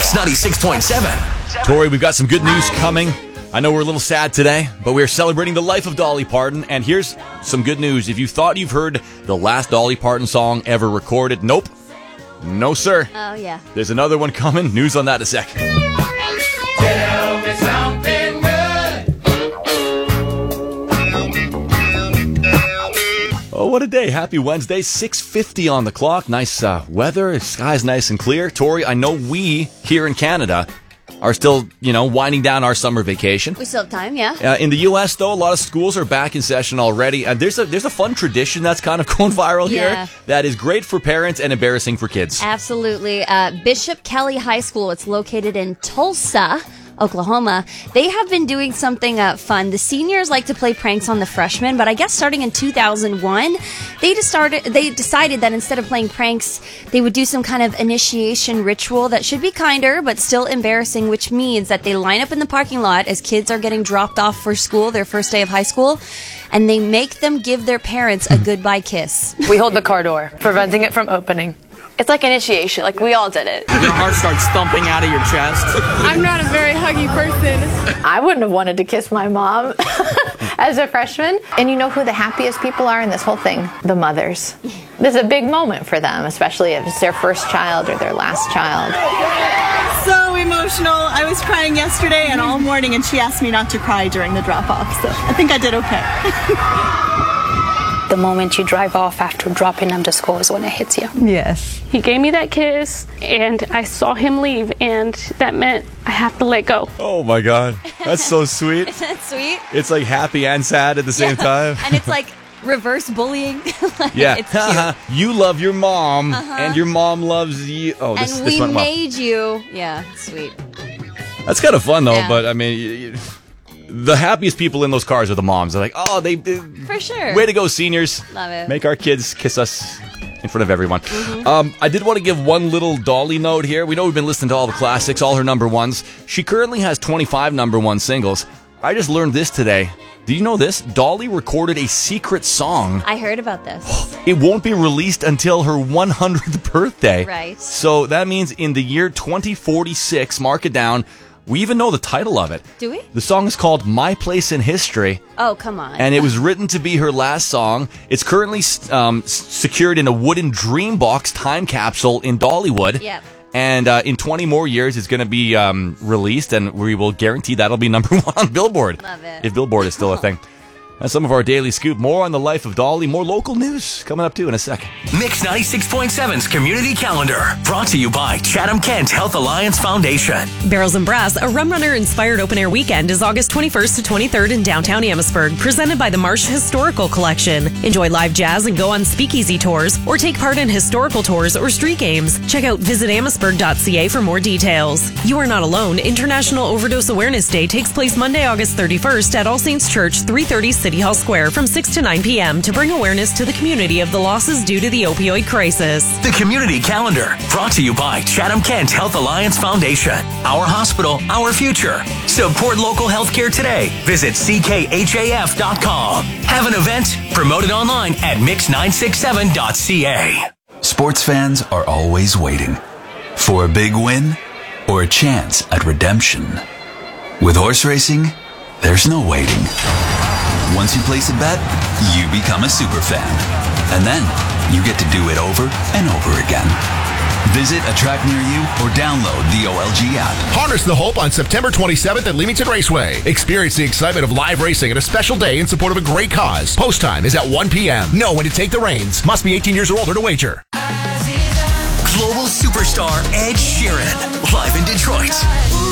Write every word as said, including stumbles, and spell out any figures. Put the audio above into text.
Mix ninety-six point seven. Tori, we've got some good news coming. I know we're a little sad today, but we're celebrating the life of Dolly Parton. And here's some good news. If you thought you've heard the last Dolly Parton song ever recorded, nope. No, sir. Oh, yeah. There's another one coming. News on that in a second. Tell me something good. Oh, what a day. Happy Wednesday. six fifty on the clock. Nice uh, weather. Sky's nice and clear. Tori, I know we here in Canada are still, you know, winding down our summer vacation. We still have time, yeah. Uh, in the U S, though, a lot of schools are back in session already. And there's a there's a fun tradition that's kind of going viral Yeah. here that is great for parents and embarrassing for kids. Absolutely. Uh, Bishop Kelly High School, it's located in Tulsa, Oklahoma. They have been doing something uh, fun. The seniors like to play pranks on the freshmen, but I guess starting in two thousand one, they just started. They decided that instead of playing pranks, they would do some kind of initiation ritual that should be kinder but still embarrassing, which means that they line up in the parking lot as kids are getting dropped off for school, their first day of high school, and they make them give their parents a goodbye kiss. We hold the car door, preventing it from opening. It's like initiation, like we all did it. Your heart starts thumping out of your chest. I'm not a very huggy person. I wouldn't have wanted to kiss my mom as a freshman. And you know who the happiest people are in this whole thing? The mothers. This is a big moment for them, especially if it's their first child or their last child. So emotional. I was crying yesterday and all morning, and she asked me not to cry during the drop-off, so I think I did okay. The moment you drive off after dropping them to school is when it hits you. Yes. He gave me that kiss, and I saw him leave, and that meant I have to let go. Oh, my God. That's so sweet. Isn't that sweet? It's like happy and sad at the same Yeah. time. And it's like reverse bullying. Like, Yeah. it's cute. You love your mom, Uh-huh. and your mom loves you. Oh, this, and this we went well. made you. Yeah, sweet. That's kind of fun, though, Yeah. but I mean, you, you, the happiest people in those cars are the moms. They're like, oh, they, they For sure. way to go, seniors. Love it. Make our kids kiss us in front of everyone. Mm-hmm. Um, I did want to give one little Dolly note here. We know we've been listening to all the classics, all her number ones. She currently has twenty-five number one singles. I just learned this today. Do you know this? Dolly recorded a secret song. I heard about this. It won't be released until her one hundredth birthday. Right. So that means in the year twenty forty-six, mark it down, we even know the title of it. Do we? The song is called My Place in History. Oh, come on. And it was written to be her last song. It's currently um, s- secured in a wooden dream box time capsule in Dollywood. Yep. And uh, in twenty more years, it's going to be um, released, and we will guarantee that'll be number one on Billboard. Love it. If Billboard is still a thing. That's some of our daily scoop. More on the life of Dolly. More local news coming up, too, in a second. Mix ninety-six point seven's Community Calendar. Brought to you by Chatham Kent Health Alliance Foundation. Barrels and Brass, a Rum Runner inspired open air weekend, is August twenty-first to twenty-third in downtown Amherstburg, presented by the Marsh Historical Collection. Enjoy live jazz and go on speakeasy tours, or take part in historical tours or street games. Check out visit amherstburg dot c a for more details. You are not alone. International Overdose Awareness Day takes place Monday, August thirty-first at All Saints Church, three thirty City Hall Square from six to nine p.m. to bring awareness to the community of the losses due to the opioid crisis. The Community Calendar. Brought to you by Chatham Kent Health Alliance Foundation. Our hospital, our future. Support local healthcare today. Visit c k h a f dot com. Have an event? Promote it online at mix nine six seven dot c a. Sports fans are always waiting for a big win or a chance at redemption. With horse racing, there's no waiting. Once you place a bet, you become a super fan. And then you get to do it over and over again. Visit a track near you or download the O L G app. Harness the hope on September twenty-seventh at Leamington Raceway. Experience the excitement of live racing at a special day in support of a great cause. Post time is at one p.m. Know when to take the reins. Must be eighteen years or older to wager. Global superstar Ed Sheeran. Live in Detroit.